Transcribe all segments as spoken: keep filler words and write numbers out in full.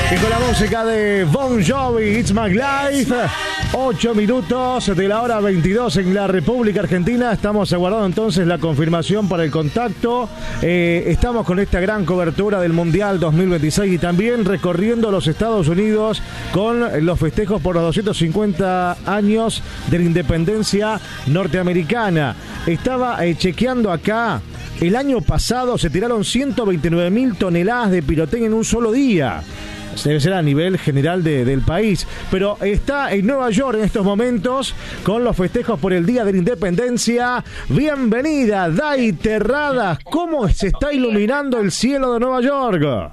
Y con la música de Bon Jovi, It's My Life, ocho minutos de la hora veintidós en la República Argentina. Estamos aguardando entonces la confirmación para el contacto. Eh, estamos con esta gran cobertura del Mundial dos mil veintiséis y también recorriendo los Estados Unidos con los festejos por los doscientos cincuenta años de la independencia norteamericana. Estaba eh, chequeando acá. El año pasado se tiraron ciento veintinueve mil toneladas de pirotecnia en un solo día. Debe ser a nivel general de, del país, pero está en Nueva York en estos momentos con los festejos por el Día de la Independencia. Bienvenida, Day Terradas. ¿Cómo se está iluminando el cielo de Nueva York?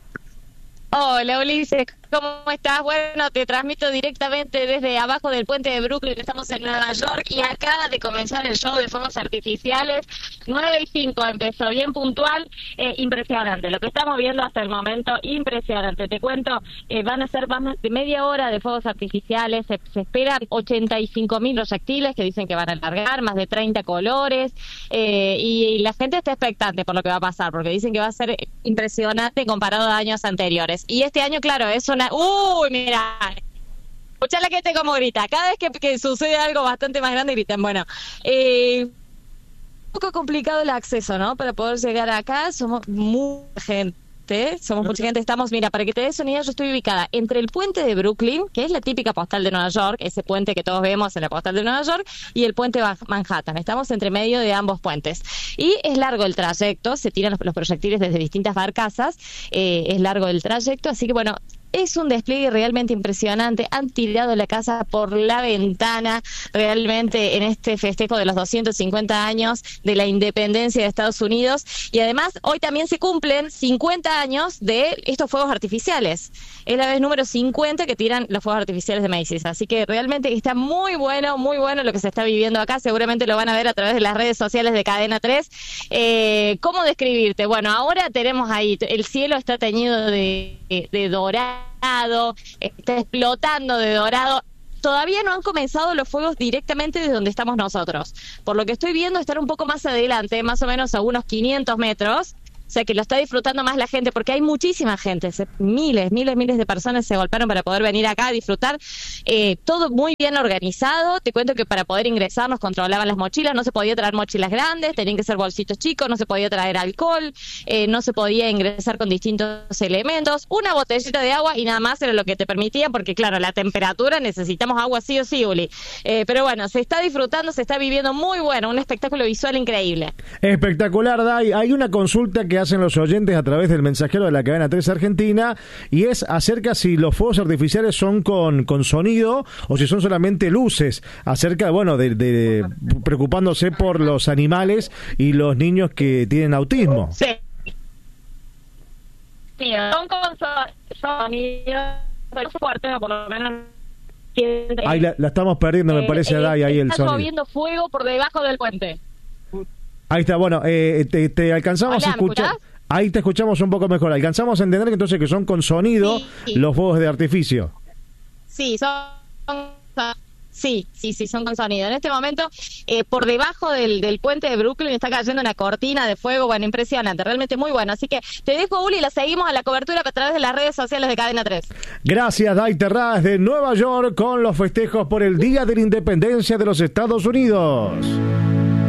Hola Ulises, ¿cómo estás? Bueno, te transmito directamente desde abajo del puente de Brooklyn. Estamos en Nueva York y acaba de comenzar el show de fuegos artificiales. nueve y cinco empezó, bien puntual, eh, impresionante. Lo que estamos viendo hasta el momento, impresionante. Te cuento, eh, van a ser más de media hora de fuegos artificiales. Se, se espera ochenta y cinco mil proyectiles que dicen que van a largar, más de treinta colores. Eh, y, y la gente está expectante por lo que va a pasar, porque dicen que va a ser impresionante comparado a años anteriores. Y este año, claro, es una... ¡Uy, mira! Escuchá la gente como grita. Cada vez que, que sucede algo bastante más grande, gritan. Bueno, eh, un poco complicado el acceso, ¿no? Para poder llegar acá, somos mucha gente. Somos mucha gente, estamos, mira, para que te des una idea, yo estoy ubicada entre el puente de Brooklyn, que es la típica postal de Nueva York, ese puente que todos vemos en la postal de Nueva York, y el puente Manhattan. Estamos entre medio de ambos puentes. Y es largo el trayecto, se tiran los, los proyectiles desde distintas barcazas, eh, es largo el trayecto, así que bueno... Es un despliegue realmente impresionante. Han tirado la casa por la ventana realmente en este festejo de los doscientos cincuenta años de la independencia de Estados Unidos. Y además hoy también se cumplen cincuenta años de estos fuegos artificiales. Es la vez número cincuenta que tiran los fuegos artificiales de Macy's. Así que realmente está muy bueno, muy bueno lo que se está viviendo acá. Seguramente lo van a ver a través de las redes sociales de Cadena tres. Eh, ¿Cómo describirte? Bueno, ahora tenemos ahí, el cielo está teñido de, de, de dorado. Está explotando de dorado. Todavía no han comenzado los fuegos directamente desde donde estamos nosotros. Por lo que estoy viendo, están un poco más adelante, más o menos a unos quinientos metros. O sea que lo está disfrutando más la gente, porque hay muchísima gente, miles, miles, miles de personas se golpearon para poder venir acá a disfrutar. Eh, todo muy bien organizado. Te cuento que para poder ingresar nos controlaban las mochilas, no se podía traer mochilas grandes, tenían que ser bolsitos chicos, no se podía traer alcohol, eh, no se podía ingresar con distintos elementos. Una botellita de agua y nada más era lo que te permitía, porque claro, la temperatura, necesitamos agua sí o sí, Uli. Eh, pero bueno, se está disfrutando, se está viviendo muy bueno, un espectáculo visual increíble. Espectacular, Day. Hay una consulta que hacen los oyentes a través del mensajero de la Cadena tres Argentina y es acerca si los fuegos artificiales son con, con sonido o si son solamente luces, acerca, bueno, de, de preocupándose por los animales y los niños que tienen autismo. Sí. Sí, son con sonido, pero fuerte, por lo menos. Ahí la, la estamos perdiendo, me parece, eh, Day, ahí el sonido. Está lloviendo fuego por debajo del puente. Ahí está, bueno, eh, te, te alcanzamos Hola, a escuchar. Ahí te escuchamos un poco mejor. Alcanzamos a entender que entonces que son con sonido sí, sí. los fuegos de artificio. Sí, son, sí, sí, sí, son con sonido. En este momento, eh, por debajo del, del puente de Brooklyn está cayendo una cortina de fuego, bueno, impresionante, realmente muy bueno. Así que te dejo, Uli, y la seguimos a la cobertura a través de las redes sociales de Cadena tres. Gracias, Day Terradas de Nueva York con los festejos por el Día de la Independencia de los Estados Unidos.